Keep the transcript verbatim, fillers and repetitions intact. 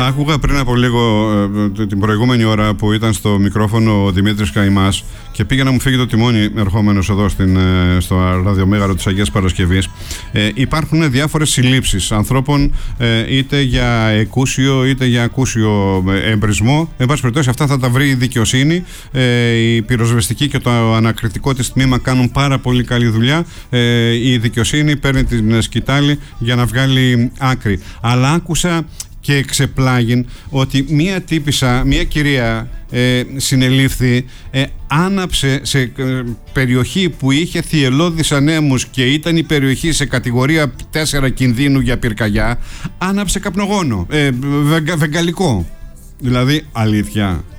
Άκουγα πριν από λίγο ε, την προηγούμενη ώρα που ήταν στο μικρόφωνο ο Δημήτρης Καημάς και πήγε να μου φύγει το τιμόνι ερχόμενος εδώ στην, ε, στο ραδιομέγαρο της Αγίας Παρασκευής. Ε, υπάρχουν διάφορες συλλήψεις ανθρώπων, ε, είτε για εκούσιο είτε για ακούσιο εμπρισμό. Εν πάση περιπτώσει, αυτά θα τα βρει η δικαιοσύνη. Ε, η πυροσβεστική και το ανακριτικό της τμήμα κάνουν πάρα πολύ καλή δουλειά. Ε, η δικαιοσύνη παίρνει την σκητάλη για να βγάλει άκρη. Αλλά άκουσα και εξεπλάγιν ότι μία τύπισσα, μία κυρία ε, συνελήφθη, ε, άναψε σε ε, περιοχή που είχε θυελλώδεις ανέμους και ήταν η περιοχή σε κατηγορία τέσσερα κινδύνου για πυρκαγιά, άναψε καπνογόνο, ε, βεγγα, βεγγαλικό. Δηλαδή, αλήθεια.